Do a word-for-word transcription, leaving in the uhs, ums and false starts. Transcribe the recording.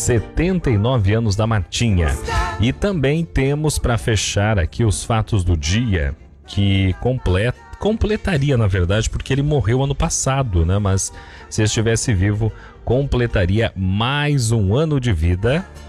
setenta e nove anos da Martinha. E também temos para fechar aqui os fatos do dia, que completa, completaria na verdade, porque ele morreu ano passado, né? Mas se estivesse vivo, completaria mais um ano de vida